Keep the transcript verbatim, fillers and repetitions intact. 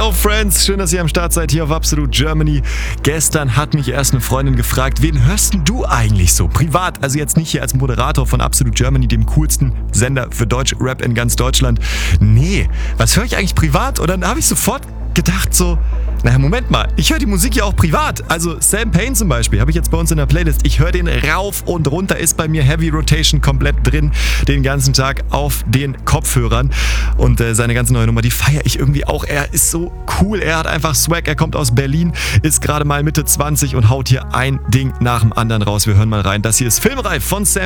Yo Friends, schön, dass ihr am Start seid hier auf Absolute Germany. Gestern hat mich erst eine Freundin gefragt, wen hörst denn du eigentlich so privat? Also jetzt nicht hier als Moderator von Absolute Germany, dem coolsten Sender für Deutsch-Rap in ganz Deutschland. Nee, was höre ich eigentlich privat? Und dann habe ich sofort gedacht so, naja, Moment mal, ich höre die Musik ja auch privat. Also Sam Payne zum Beispiel, habe ich jetzt bei uns in der Playlist. Ich höre den rauf und runter, ist bei mir Heavy Rotation komplett drin, den ganzen Tag auf den Kopfhörern. Und äh, seine ganze neue Nummer, die feiere ich irgendwie auch. Er ist so cool, er hat einfach Swag, er kommt aus Berlin, ist gerade mal Mitte zwanzig und haut hier ein Ding nach dem anderen raus. Wir hören mal rein. Das hier ist Filmreif von Sam